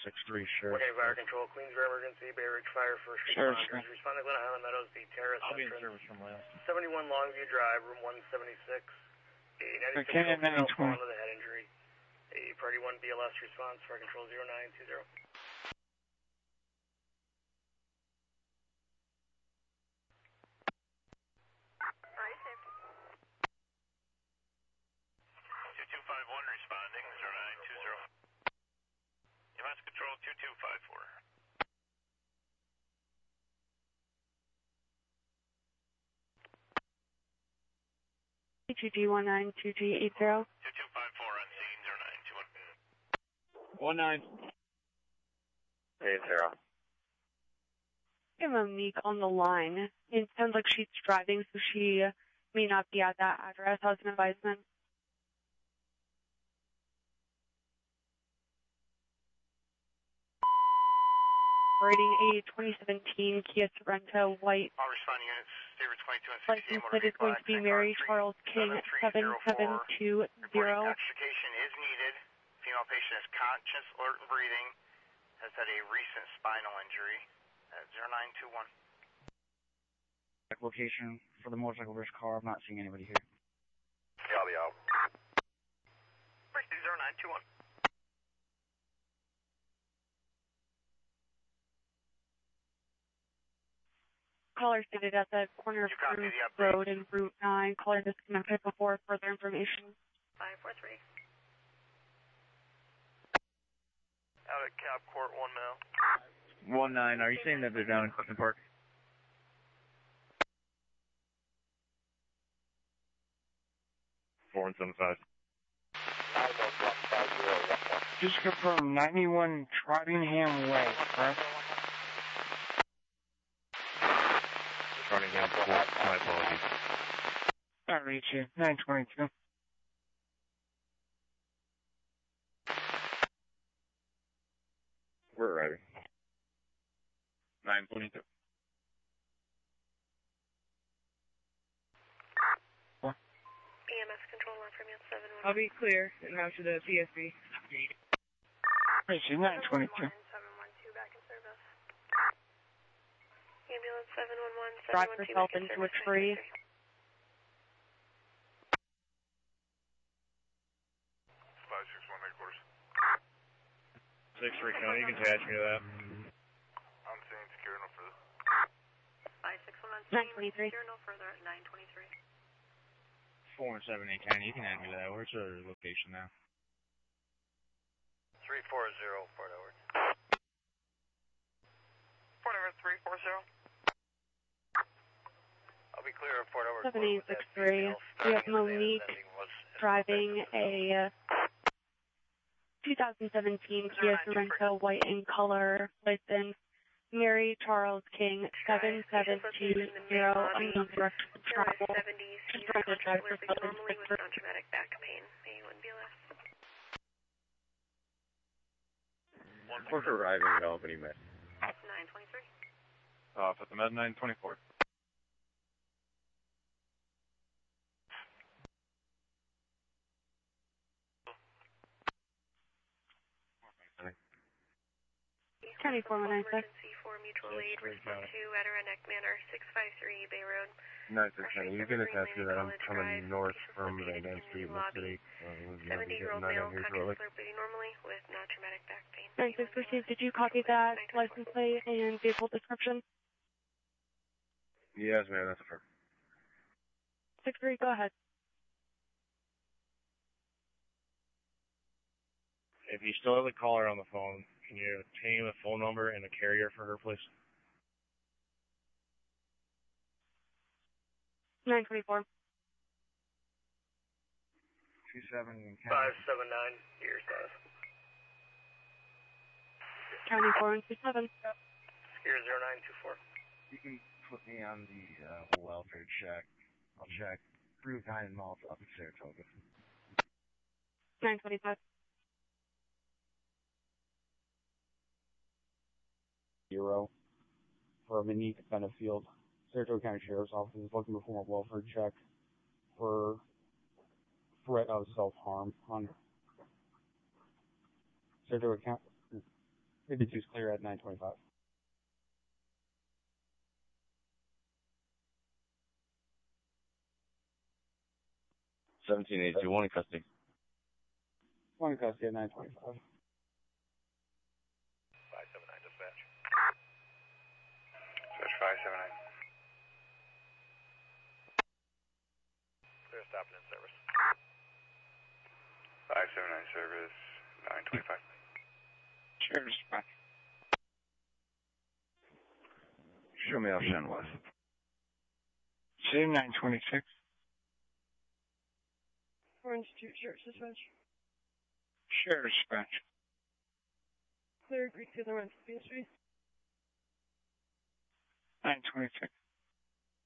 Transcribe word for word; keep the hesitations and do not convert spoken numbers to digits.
six three, Sheriff. Okay, fire control, Queensboro emergency, Bay Ridge Fire, first responders. Respond to Glen Highland Meadows, the terrace I'll be in entrance. service from last. seventy-one Longview Drive, room one seventy-six. A ninety-six Okay, female fall into the head injury. A party one B L S response, fire control zero nine two zero. two two five one responding, zero nine two zero. U S Control two two five four. two G one nine two G eight zero. two two five four on scene, zero nine two one. One nine. Eight zero. We have Monique on the line. It sounds like she's driving, so she may not be at that address. How's an advisement? Operating a twenty seventeen Kia Sorento white. All responding units, Saber twenty-two and sixteen. License plate is going to be Mary Charles King seven seven two zero. Extrication is needed. Female patient is conscious, alert, and breathing. Has had a recent spinal injury at zero nine two one. Location for the motorcycle versus car. I'm not seeing anybody here. Copy out. zero nine two one. Caller stated at the corner of Groove Road and Route nine. Caller disconnected before further information. five four three. Out at Cap Court, one mile. One nine. Are you saying that they're down in Clifton Park? Four and seven five. Just confirm ninety-one Trottingham Way, correct? Trottingham Court. My apologies. I'll reach you. nine twenty-two. We're arriving. nine twenty-two. E M S control line from seven one. I'll be clear. Now to the P S B. Reach you. nine twenty-two. seven one two back in service. Ambulance seven one one, seven Drive one two yourself back in into a service. tree. five six one headquarters. six three County, you can attach me to that. I'm saying secure no further. five six one on nine twenty-three. Secure no further at nine twenty-three. Four and seven eight County. You can add me to that. Where's your location now? three four zero, Fort Edward. Fort Edward three four zero. I'll be clear of Fort Edward. seven eight six three. We have Monique driving a two thousand seventeen Kia Sorento white in color. License Mary Charles King seven seven two zero. Unknown direction of travel. She's trying to drive herself into Normally with non-traumatic back pain. A one B L S. We're arriving at Albany, Med. nine twenty-three. Off at the Med nine twenty-four. twenty-four one nine six. Emergency for mutual aid. Respond to Adirondack Manor, six five three Bay Road. nine six nine. You can attach me to that. I'm coming north from Van Dam Street in the city. Uh, seventy-year-old male, conscious, alert, breathing normally with non-traumatic back pain. nine six received. Did you copy that license plate and vehicle description? Yes, ma'am. That's a firm. six three, go ahead. If you still have the caller on the phone, can you obtain the phone number and the carrier for her, please? nine twenty-four. Two seven. five seven nine, years five. County four one two seven. Secure zero nine two four. You can put me on the uh, welfare check. I'll check through nine and Malta up in Saratoga. nine twenty-five. Zero for Monique Benefield. Saratoga County Sheriff's Office is looking to perform a welfare check for threat of self-harm on Saratoga County. fifty-two is clear at nine twenty-five. seventeen eighty-two, one in custody. One in custody at nine twenty-five. five seven nine dispatch. Dispatch five seven nine. Clear stopping in service. five seven nine service, nine twenty-five. Sure, dispatch. Show me option west. City nine twenty-six. Orange two, Sheriff Dispatch. Sure, dispatch. Clear, Greek to the run to P S B. nine twenty-six.